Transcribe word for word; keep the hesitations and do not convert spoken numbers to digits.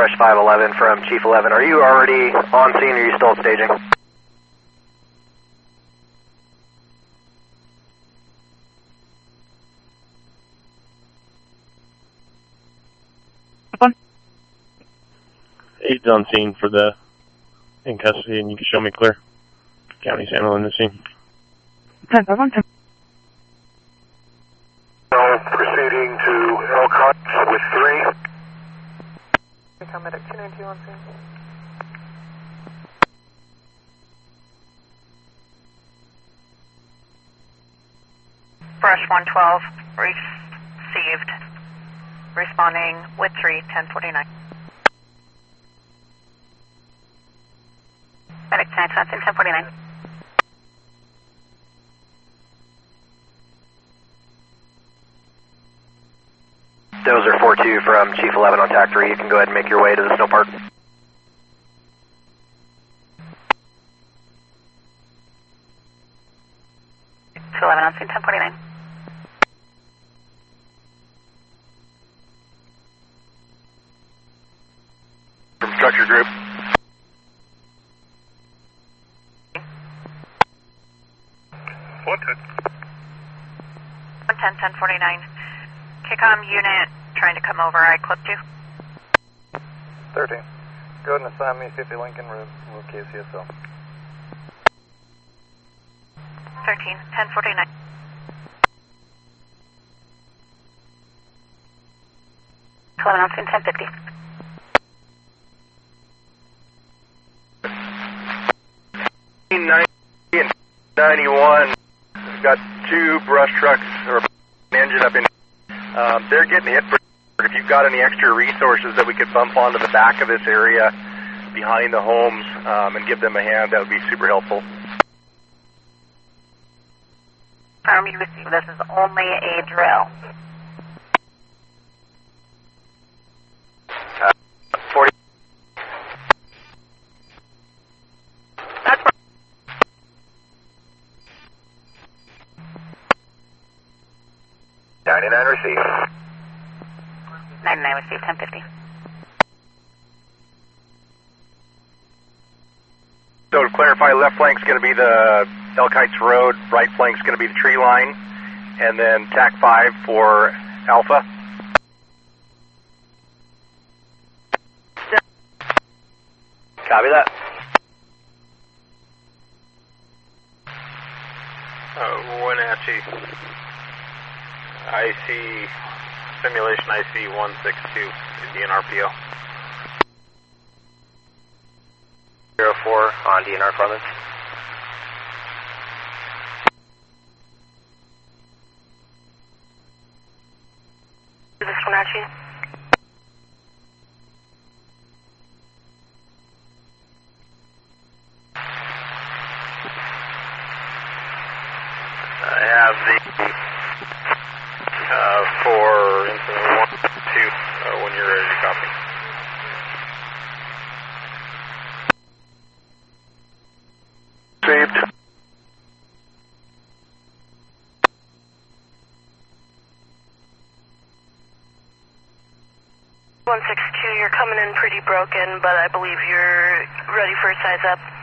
Brush five eleven from Chief eleven. Are you already on scene or are you still staging? Eight's on scene for the in custody, and you can show me clear. County's handling the scene. ten five one ten. Proceeding to Elkhart with three. Recon Medic two ninety-two on scene. Brush one twelve received. Responding with three, ten forty-nine. Medic ten ten forty-nine. Dozer four two from Chief eleven on Tac three. You can go ahead and make your way to the snow park. two eleven on scene, ten forty-nine. From structure group. One ten. one ten, ten forty-nine. Kick-on unit trying to come over. I clipped you. thirteen. Go ahead and assign me fifty Lincoln, move K C S L. thirteen, ten forty-nine. eleven on scene, ten fifty. ninety and ninety-one. We've got two brush trucks or engine up in. Um, they're getting hit. For, if you've got any extra resources that we could bump onto the back of this area behind the homes um, and give them a hand, that would be super helpful. Army receive. This is only a drill. Uh, forty. That's right. ninety-nine receive. ninety-nine receive, ten fifty. So to clarify, left flank's going to be the Elk Heights Road, right flank's going to be the tree line, and then T A C five for Alpha. Copy that. Uh, Wenatchee. I C, simulation I C one six two, Indian R P O. zero four on D N R Clemens. Is this Wenatchee? I have the uh, for incident one, two, uh, when you're ready to copy. Saved. one six two, you're coming in pretty broken, but I believe you're ready for a size up.